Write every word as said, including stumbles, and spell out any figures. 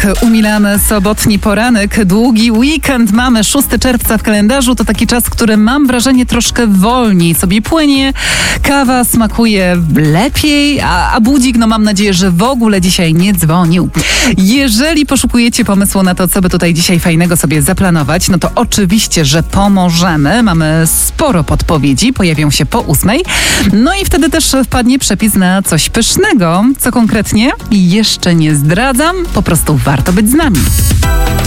umilamy sobotni poranek, długi weekend, mamy szóstego czerwca w kalendarzu, to taki czas, który mam wrażenie troszkę wolniej sobie płynie, kawa smakuje lepiej, a, a budzik, no mam nadzieję, że w ogóle dzisiaj nie dzwonił. Jeżeli poszukujecie pomysłu na to, co by tutaj dzisiaj fajnego sobie zaplanować, no to oczywiście, że pomożemy, mamy sporo podpowiedzi, pojawią się po ósmej, no i wtedy też wpadnie przepis na coś pysznego, co konkretnie jeszcze nie zdradzam, po prostu warto być z nami.